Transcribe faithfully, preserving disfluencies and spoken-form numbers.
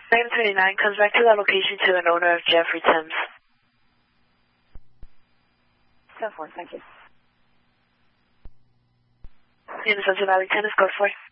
nine thirty-nine comes back to that location to an owner of Jeffrey Thames. ten four, thank you. In the Sunset Valley Tennis, code four.